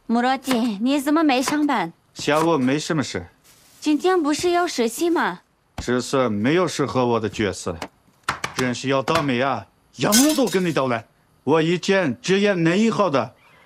穆若迪，你怎么没上班？ 下午没什么事。 今天不是有实习吗？ 这次没有适合我的角色。人是要倒霉啊，样样都跟你捣乱。我一见只演内行的，